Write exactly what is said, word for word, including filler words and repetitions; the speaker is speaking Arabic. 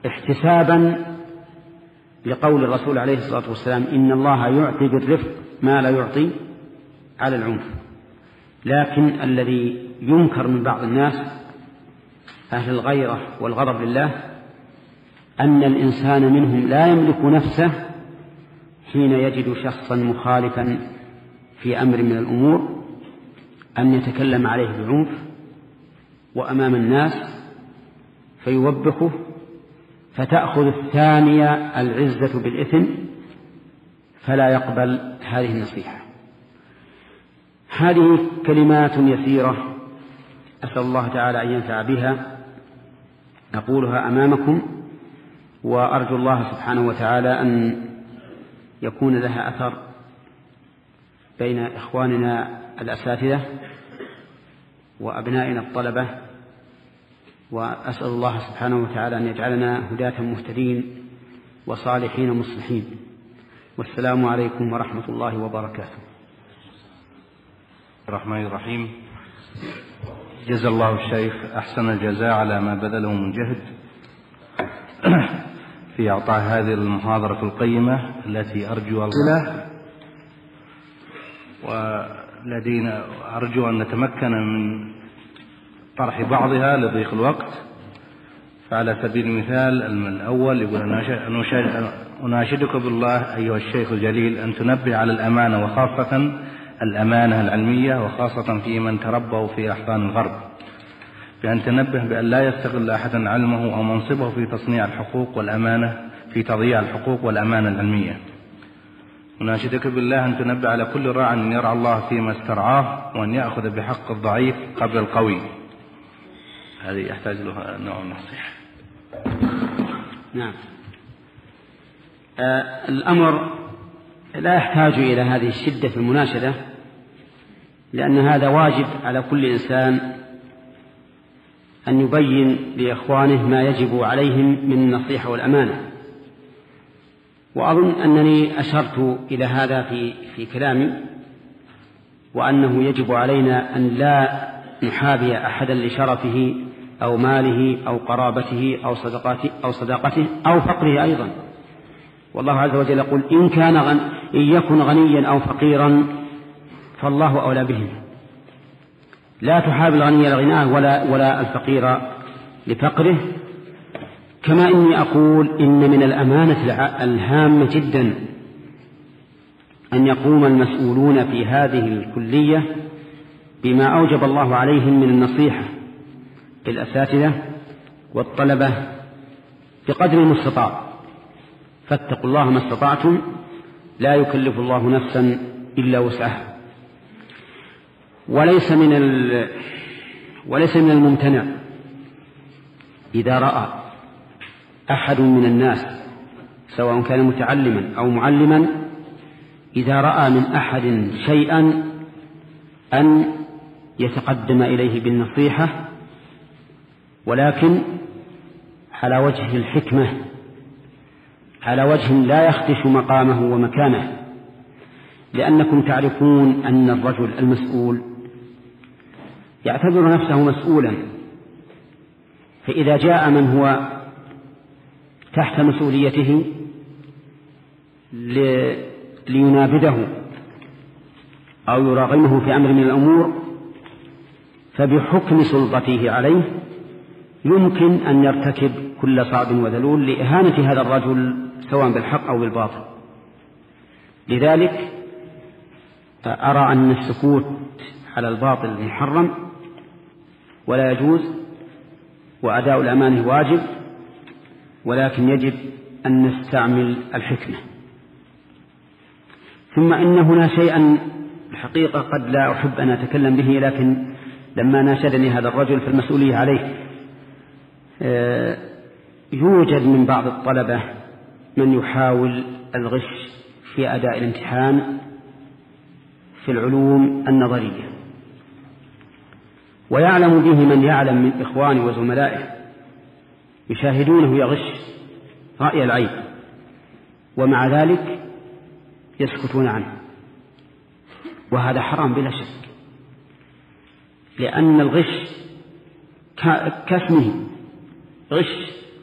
احتسابا لقول الرسول عليه الصلاة والسلام إن الله يعطي بالرفق ما لا يعطي على العنف. لكن الذي ينكر من بعض الناس أهل الغيرة والغضب لله أن الإنسان منهم لا يملك نفسه حين يجد شخصا مخالفا في أمر من الأمور أن يتكلم عليه بعنف وأمام الناس فيوبخه، فتأخذ الثانية العزة بالإثم فلا يقبل هذه النصيحة. هذه كلمات يسيرة أسأل الله تعالى أن ينفع بها، نقولها أمامكم، وأرجو الله سبحانه وتعالى أن يكون لها أثر بين إخواننا الأساتذة وأبنائنا الطلبة، وأسأل الله سبحانه وتعالى أن يجعلنا هداة مهتدين وصالحين مصلحين. والسلام عليكم ورحمة الله وبركاته. الرحمن الرحيم. جزا الله الشيخ أحسن الجزاء على ما بذله من جهد في إعطاء هذه المحاضرة القيمة التي أرجو الله، ولدينا أرجو أن نتمكن من طرح بعضها لضيق الوقت. فعلى سبيل المثال الأول يقول: أناشدك بالله أيها الشيخ الجليل أن تنبه على الأمانة، وخاصة الأمانة العلمية، وخاصة في من تربوا في أحضان الغرب، بأن تنبه بأن لا يستغل أحدا علمه أو منصبه في تصنيع الحقوق والأمانة في تضييع الحقوق والأمانة العلمية. أناشدك بالله أن تنبه على كل راع أن يرعى الله فيما استرعاه، وأن يأخذ بحق الضعيف قبل القوي. هذه يحتاج لها نوع من النصيحة. نعم. آه الأمر لا يحتاج إلى هذه الشدة في المناشدة، لأن هذا واجب على كل إنسان أن يبين لإخوانه ما يجب عليهم من النصيحة والأمانة. وأظن أنني أشرت إلى هذا في في كلامي، وأنه يجب علينا أن لا نحابي أحدا لشرفه أو ماله أو قرابته أو صدقاته أو صداقته أو فقره أيضا. والله عز وجل يقول: إن كان غن... إن يكن غنيا أو فقيرا فالله أولى بهم. لا تحابي الغني لغناه ولا ولا الفقير لفقره. كما إني أقول إن من الأمانة الهامة جدا أن يقوم المسؤولون في هذه الكلية بما أوجب الله عليهم من النصيحة للأساتذة والطلبة بقدر المستطاع. فاتقوا الله ما استطعتم، لا يكلف الله نفسا إلا وسعها. وليس من ال... وليس من الممتنع إذا رأى أحد من الناس سواء كان متعلما أو معلما، إذا رأى من أحد شيئا أن يتقدم إليه بالنصيحة، ولكن على وجه الحكمة، على وجه لا يخدش مقامه ومكانه. لأنكم تعرفون أن الرجل المسؤول يعتبر نفسه مسؤولا، فإذا جاء من هو تحت مسؤوليته لينابذه أو يراغمه في أمر من الأمور، فبحكم سلطته عليه يمكن أن يرتكب كل صعب وذلول لإهانة هذا الرجل سواء بالحق أو بالباطل. لذلك أرى أن السكوت على الباطل محرم ولا يجوز، وأداء الأمانة واجب، ولكن يجب أن نستعمل الحكمة. ثم إن هنا شيئا الحقيقة قد لا أحب أن أتكلم به، لكن لما ناشدني هذا الرجل فالمسؤولية عليه. يوجد من بعض الطلبة من يحاول الغش في أداء الامتحان في العلوم النظرية، ويعلم به من يعلم من إخواني وزملائه، يشاهدونه يغش رأي العين، ومع ذلك يسكتون عنه، وهذا حرام بلا شك، لأن الغش كاسمه غش